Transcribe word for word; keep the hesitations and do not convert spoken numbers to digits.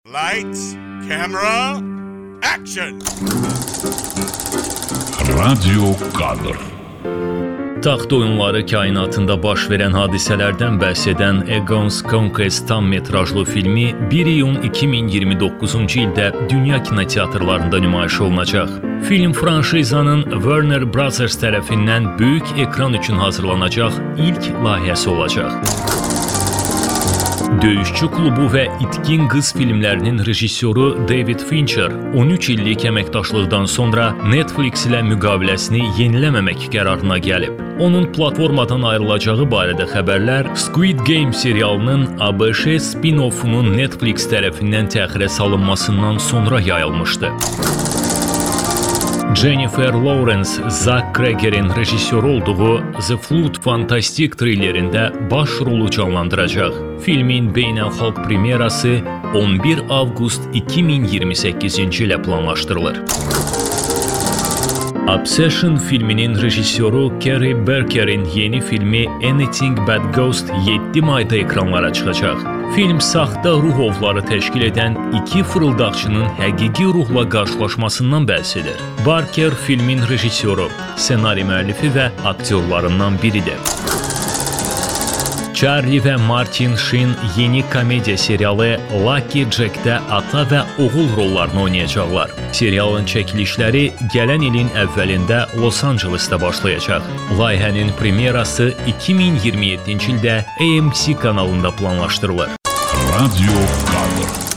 Lights, camera, action! Radyo Kadr. Taxt oyunları kainatında baş verən hadisələrdən bəhs edən Egon's Conquest tam metrajlı filmi bir iyun iki min iyirmi doqquzuncu ildə dünya kinoteatrlarında nümayiş olunacaq. Film franşizanın Warner Brothers tərəfindən böyük ekran üçün hazırlanacaq ilk layihəsi olacaq. Döyüşçü klubu və İtkin qız filmlərinin rejissoru David Fincher on üç illik əməkdaşlıqdan sonra Netflix ilə müqaviləsini yeniləməmək qərarına gəlib. Onun platformadan ayrılacağı barədə xəbərlər Squid Game serialının A B Ş spin-offunun Netflix tərəfindən təxirə salınmasından sonra yayılmışdı. Jennifer Lawrence, Zack Cregger'in rejissoru olduğu The Flood fantastik thrillerində baş rolu canlandıracaq. Filmin beynəlxalq premyerası on bir avqust iki min iyirmi səkkizinci ilə planlaşdırılır. Obsession filminin rejissoru Carey Barker'in yeni filmi Anything But Ghost yeddi mayda ekranlara çıxacaq. Film saxta ruh ovları təşkil edən iki fırıldaqçının həqiqi ruhla qarşılaşmasından bəhs edir. Barker filmin rejissoru, ssenari müəllifi və aktyorlarından biridir. Charlie və Martin Sheen yeni komediya serialı Lucky Jack'də ata və oğul rollarını oynayacaqlar. Serialın çəkilişləri gələn ilin əvvəlində Los Angelesdə başlayacaq. Layihənin premyerası iki min iyirmi yeddinci ildə A M C kanalında planlaşdırılır. Radyo Kadr.